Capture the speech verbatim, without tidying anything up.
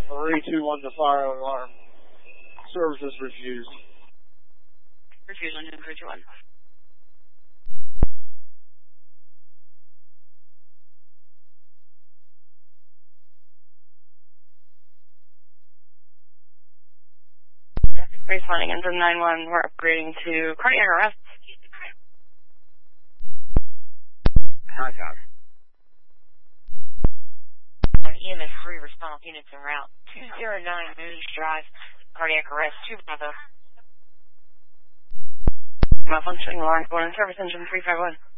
three two one to fire alarm. Services refused. Refused on three two one. Responding in from nine one, we're upgrading to cardiac arrest. Hi, Tom. E M S three response units en route. two zero nine Moose Drive, cardiac arrest, two Bravo. Malfunctioning alarm, going in service engine three five one.